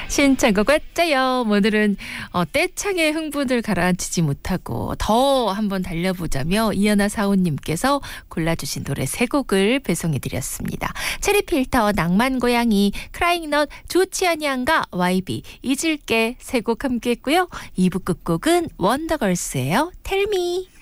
신청곡 왔자요. 오늘은 떼창의 흥분을 가라앉히지 못하고 더 한번 달려보자며 이연아 사원님께서 골라주신 노래 세 곡을 배송해드렸습니다. 체리필터, 낭만고양이, 크라잉넛, 좋지 아니한가, YB, 잊을게 세 곡 함께했고요. 2부 끝곡은 원더걸스예요. 텔미.